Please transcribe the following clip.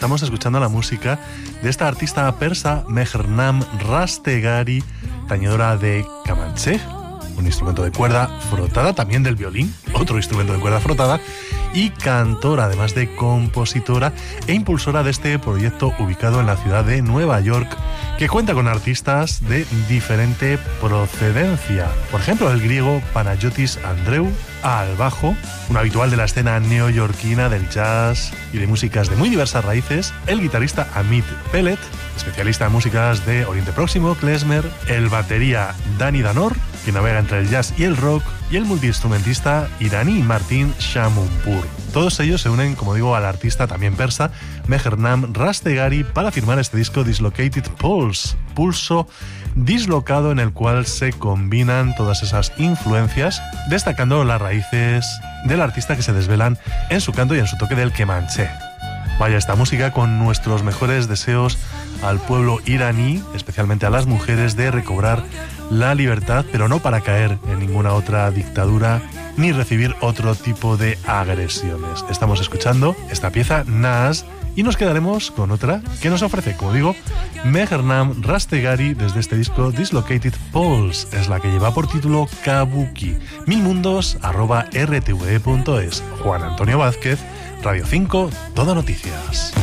estamos escuchando la música de esta artista persa, Mehernam Rastegari, tañedora de kamancheh, un instrumento de cuerda frotada, también del violín, otro instrumento de cuerda frotada, y cantora, además de compositora e impulsora de este proyecto ubicado en la ciudad de Nueva York, que cuenta con artistas de diferente procedencia. Por ejemplo, el griego Panayotis Andreu al bajo, un habitual de la escena neoyorquina del jazz y de músicas de muy diversas raíces, el guitarrista Amit Pellet, especialista en músicas de Oriente Próximo, klezmer, el batería Dani Danor, que navega entre el jazz y el rock, y el multiinstrumentista iraní Martin Shamunpur. Todos ellos se unen, como digo, al artista también persa Mehernam Rastegari para firmar este disco Dislocated Pulse, pulso dislocado, en el cual se combinan todas esas influencias, destacando las raíces del artista que se desvelan en su canto y en su toque del kemancheh. Vaya esta música, con nuestros mejores deseos al pueblo iraní, especialmente a las mujeres, de recobrar la libertad, pero no para caer en ninguna otra dictadura ni recibir otro tipo de agresiones. Estamos escuchando esta pieza Naz y nos quedaremos con otra que nos ofrece, como digo, Mehernam Rastegari desde este disco Dislocated Pulse. Es la que lleva por título Kabuki. milmundos@rtve.es. Juan Antonio Vázquez, Radio 5, Todo Noticias.